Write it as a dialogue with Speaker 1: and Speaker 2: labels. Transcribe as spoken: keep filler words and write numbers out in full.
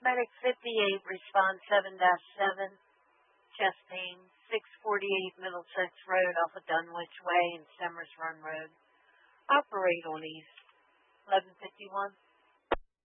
Speaker 1: Medic fifty-eight, respond seven dash seven, chest pain, six forty-eight Middlesex Road off of Dunwich Way and Semers Run Road. Operate on East, eleven fifty-one.